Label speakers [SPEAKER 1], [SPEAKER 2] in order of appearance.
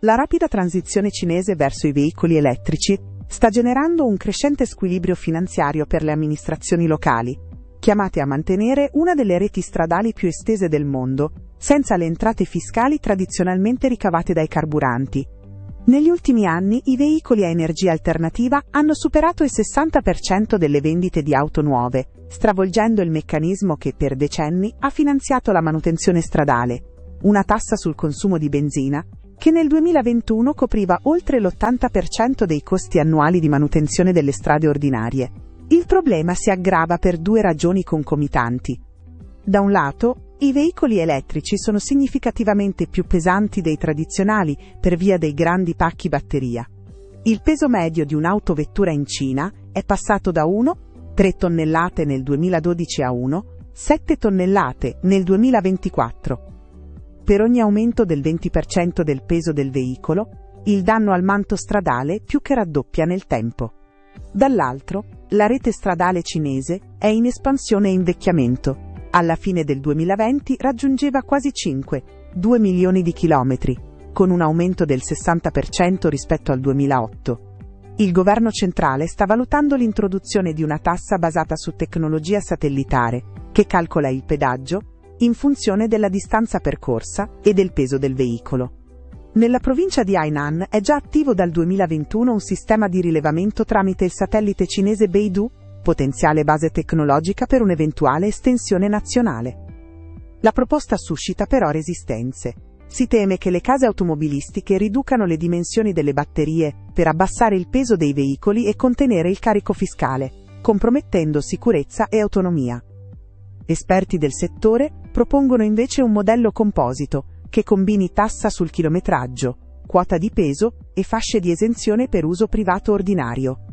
[SPEAKER 1] La rapida transizione cinese verso i veicoli elettrici sta generando un crescente squilibrio finanziario per le amministrazioni locali, chiamate a mantenere una delle reti stradali più estese del mondo, senza le entrate fiscali tradizionalmente ricavate dai carburanti. Negli ultimi anni i veicoli a energia alternativa hanno superato il 60% delle vendite di auto nuove, stravolgendo il meccanismo che per decenni ha finanziato la manutenzione stradale, una tassa sul consumo di benzina, che nel 2021 copriva oltre l'80% dei costi annuali di manutenzione delle strade ordinarie. Il problema si aggrava per due ragioni concomitanti. Da un lato, i veicoli elettrici sono significativamente più pesanti dei tradizionali per via dei grandi pacchi batteria. Il peso medio di un'autovettura in Cina è passato da 3 tonnellate nel 2012 a 7 tonnellate nel 2024. Per ogni aumento del 20% del peso del veicolo, il danno al manto stradale più che raddoppia nel tempo. Dall'altro, la rete stradale cinese è in espansione e invecchiamento. Alla fine del 2020 raggiungeva quasi 2 milioni di chilometri, con un aumento del 60% rispetto al 2008. Il governo centrale sta valutando l'introduzione di una tassa basata su tecnologia satellitare, che calcola il pedaggio in funzione della distanza percorsa e del peso del veicolo. Nella provincia di Hainan è già attivo dal 2021 un sistema di rilevamento tramite il satellite cinese Beidou, potenziale base tecnologica per un'eventuale estensione nazionale. La proposta suscita però resistenze. Si teme che le case automobilistiche riducano le dimensioni delle batterie per abbassare il peso dei veicoli e contenere il carico fiscale, compromettendo sicurezza e autonomia. Esperti del settore propongono invece un modello composito che combini tassa sul chilometraggio, quota di peso e fasce di esenzione per uso privato ordinario.